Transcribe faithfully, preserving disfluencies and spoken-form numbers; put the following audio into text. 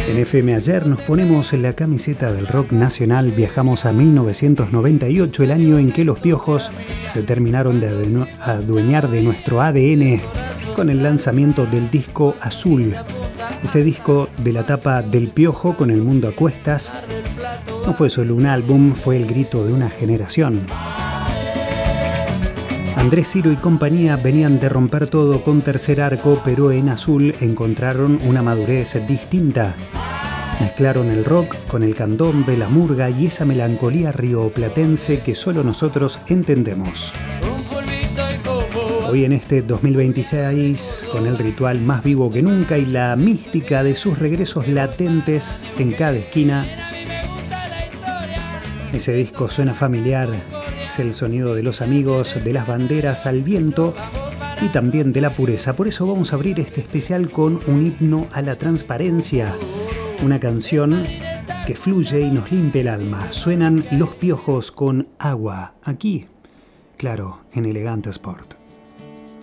En F M Ayer nos ponemos en la camiseta del rock nacional, viajamos a mil novecientos noventa y ocho, el año en que los Piojos se terminaron de adueñar de nuestro A D N con el lanzamiento del disco Azul. Ese disco de la tapa del Piojo con el mundo a cuestas no fue solo un álbum, fue el grito de una generación. Andrés Ciro y compañía venían de romper todo con Tercer Arco, pero en Azul encontraron una madurez distinta. Mezclaron el rock con el candombe, la murga y esa melancolía rioplatense que solo nosotros entendemos. Hoy en este dos mil veintiséis, con el ritual más vivo que nunca y la mística de sus regresos latentes en cada esquina, ese disco suena familiar. Es el sonido de los amigos, de las banderas al viento y también de la pureza. Por eso vamos a abrir este especial con un himno a la transparencia. Una canción que fluye y nos limpia el alma. Suenan Los Piojos con Agua. Aquí, claro, en Elegante Sport.